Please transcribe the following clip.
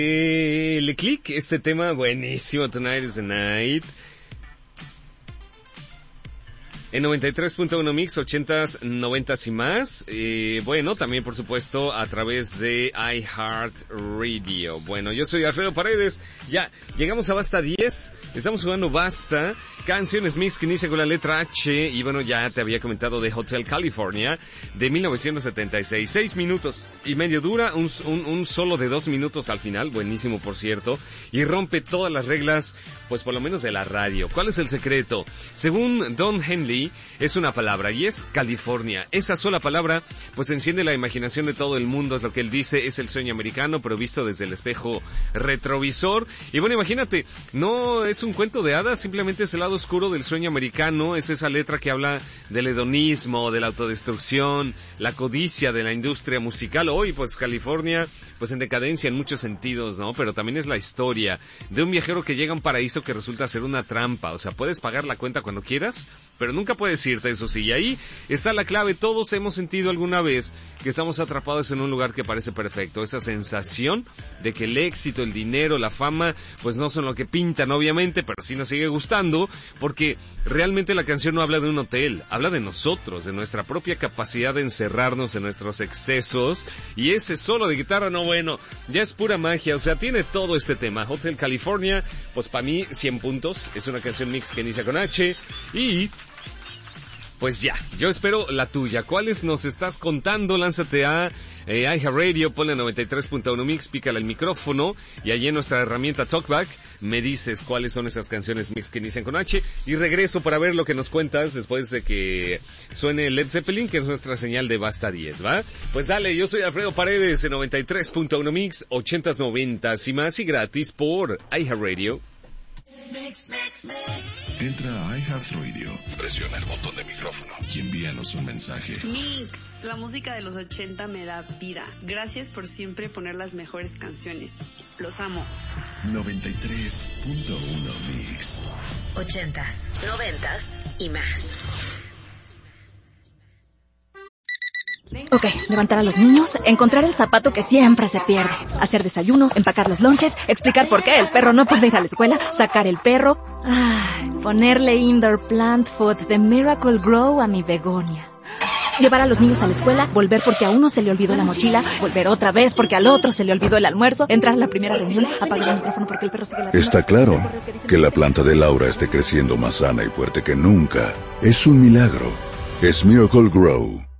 Le Click, este tema buenísimo, Tonight is the Night. En 93.1 Mix, 80s, 90s y más. Bueno, también por supuesto a través de iHeartRadio. Bueno, yo soy Alfredo Paredes. Ya, llegamos a Basta 10. Estamos jugando Basta. Canciones Mix que inicia con la letra H. Y bueno, ya te había comentado de Hotel California de 1976. 6 minutos y medio dura. Un solo de 2 minutos al final. Buenísimo, por cierto. Y rompe todas las reglas, pues por lo menos de la radio. ¿Cuál es el secreto? Según Don Henley, es una palabra y es California. Esa sola palabra pues enciende la imaginación de todo el mundo, es lo que él dice, es el sueño americano pero visto desde el espejo retrovisor. Y bueno, imagínate, no es un cuento de hadas, simplemente es el lado oscuro del sueño americano, es esa letra que habla del hedonismo, de la autodestrucción, la codicia de la industria musical. Hoy pues California pues en decadencia en muchos sentidos, ¿no? Pero también es la historia de un viajero que llega a un paraíso que resulta ser una trampa, o sea, puedes pagar la cuenta cuando quieras, pero nunca puedes irte, eso sí, y ahí está la clave. Todos hemos sentido alguna vez que estamos atrapados en un lugar que parece perfecto, esa sensación de que el éxito, el dinero, la fama, pues no son lo que pintan, obviamente, pero sí nos sigue gustando, porque realmente la canción no habla de un hotel, habla de nosotros, de nuestra propia capacidad de encerrarnos en nuestros excesos, y ese solo de guitarra, no, bueno, ya es pura magia, o sea, tiene todo este tema. Hotel California, pues para mí 100 puntos, es una canción mix que inicia con H, y pues ya, yo espero la tuya. ¿Cuáles nos estás contando? Lánzate a iHeartRadio, ponle 93.1 Mix, pícale el micrófono y allí en nuestra herramienta Talkback me dices cuáles son esas canciones mix que inician con H y regreso para ver lo que nos cuentas después de que suene Led Zeppelin, que es nuestra señal de Basta 10, ¿va? Pues dale, yo soy Alfredo Paredes en 93.1 Mix, 80s, 90s y más y gratis por iHeartRadio. Entra a iHeartRadio, presiona el botón de micrófono y envíanos un mensaje. Mix, la música de los 80 me da vida. Gracias por siempre poner las mejores canciones. Los amo. 93.1 Mix. 80s, 90s y más. Ok, levantar a los niños, encontrar el zapato que siempre se pierde, hacer desayuno, empacar los lonches, explicar por qué el perro no puede ir a la escuela, sacar el perro, ponerle indoor plant food de Miracle Grow a mi begonia. Llevar a los niños a la escuela, volver porque a uno se le olvidó la mochila, volver otra vez porque al otro se le olvidó el almuerzo, entrar a la primera reunión, apagar el micrófono porque el perro sigue ladrando. Está claro que la planta de Laura esté creciendo más sana y fuerte que nunca. Es un milagro. Es Miracle Grow.